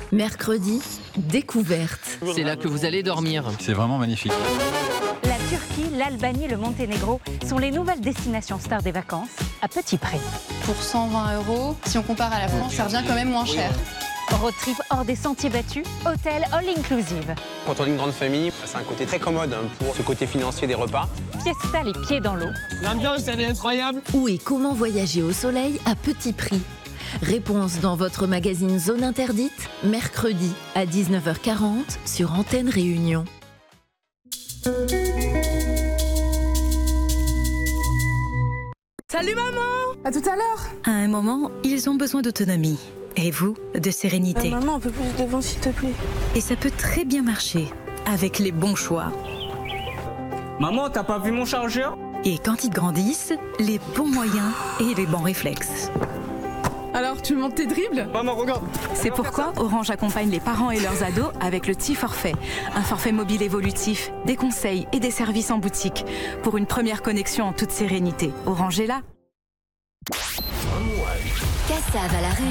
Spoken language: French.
Mercredi, découverte. C'est là que vous allez dormir. C'est vraiment magnifique. La Turquie, l'Albanie, le Monténégro sont les nouvelles destinations stars des vacances à petit prix. Pour 120 €, si on compare à la France, ça revient quand même moins cher. Road trip hors des sentiers battus, hôtel all inclusive. Quand on est une grande famille, c'est un côté très commode pour ce côté financier des repas. Fiesta les pieds dans l'eau. L'ambiance, elle est incroyable. Où et comment voyager au soleil à petit prix? Réponse dans votre magazine Zone Interdite, mercredi à 19h40 sur Antenne Réunion. Salut maman! À tout à l'heure. À un moment, ils ont besoin d'autonomie. Et vous, de sérénité. Maman, un peu plus devant s'il te plaît. Et ça peut très bien marcher, avec les bons choix. Maman, t'as pas vu mon chargeur? Et quand ils grandissent, les bons moyens et les bons réflexes. Alors, tu montes tes dribbles? Maman, regarde. C'est pourquoi Orange accompagne les parents et leurs ados avec le T-Forfait, un forfait mobile évolutif, des conseils et des services en boutique. Pour une première connexion en toute sérénité. Orange est là. Cassav à la Réunion.